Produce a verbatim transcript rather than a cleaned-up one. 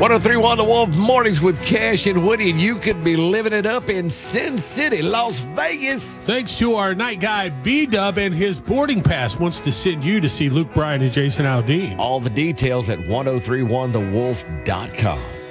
one oh three point one The Wolf Mornings with Cash and Woody, and you could be living it up in Sin City, Las Vegas. Thanks to our night guy, B-Dub, and his boarding pass wants to send you to see Luke Bryan and Jason Aldean. All the details at ten thirty-one the wolf dot com.